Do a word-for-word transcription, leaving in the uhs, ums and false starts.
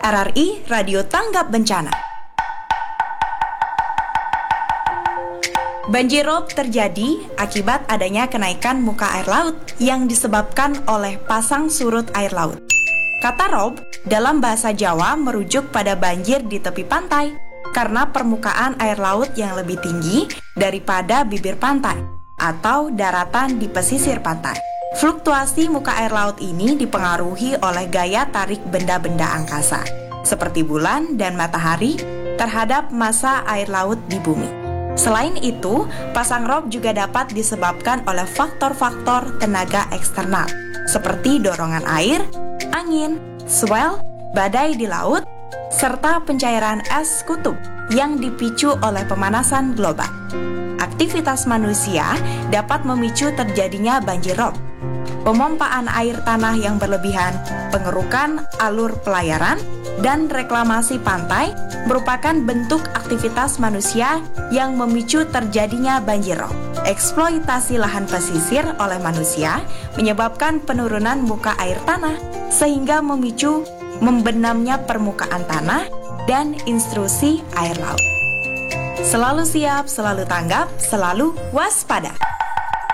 R R I Radio Tanggap Bencana. Banjirop terjadi akibat adanya kenaikan muka air laut yang disebabkan oleh pasang surut air laut. Kata rob dalam bahasa Jawa merujuk pada banjir di tepi pantai karena permukaan air laut yang lebih tinggi daripada bibir pantai atau daratan di pesisir pantai. Fluktuasi muka air laut ini dipengaruhi oleh gaya tarik benda-benda angkasa, seperti bulan dan matahari, terhadap massa air laut di bumi. Selain itu, pasang rob juga dapat disebabkan oleh faktor-faktor tenaga eksternal, seperti dorongan air, angin, swell, badai di laut, serta pencairan es kutub yang dipicu oleh pemanasan global. Aktivitas manusia dapat memicu terjadinya banjir rob. Pemompaan air tanah yang berlebihan, pengerukan alur pelayaran, dan reklamasi pantai merupakan bentuk aktivitas manusia yang memicu terjadinya banjir rob. Eksploitasi lahan pesisir oleh manusia menyebabkan penurunan muka air tanah sehingga memicu membenamnya permukaan tanah dan intrusi air laut. Selalu siap, selalu tanggap, selalu waspada.